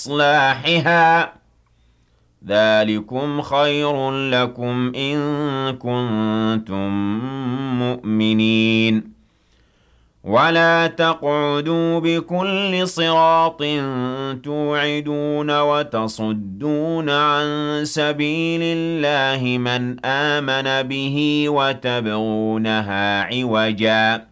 إصلاحها ذلكم خير لكم إن كنتم مؤمنين ولا تقعدوا بكل صراط توعدون وتصدون عن سبيل الله من آمن به وتبغونها عوجا